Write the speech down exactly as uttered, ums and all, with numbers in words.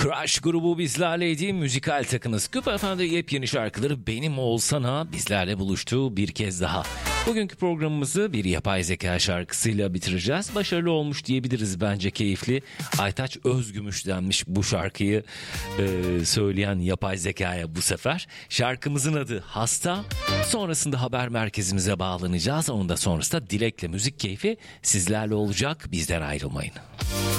Crush grubu bizlerleydi. Müzikal takınız Küp F M'de yepyeni şarkıları Benim Olsana bizlerle buluştu bir kez daha. Bugünkü programımızı bir yapay zeka şarkısıyla bitireceğiz. Başarılı olmuş diyebiliriz, bence keyifli. Aytaç Özgümüş denmiş bu şarkıyı e, söyleyen yapay zekaya bu sefer. Şarkımızın adı Hasta. Sonrasında haber merkezimize bağlanacağız. Onun da sonrasında Dilek'le müzik keyfi sizlerle olacak. Bizden ayrılmayın.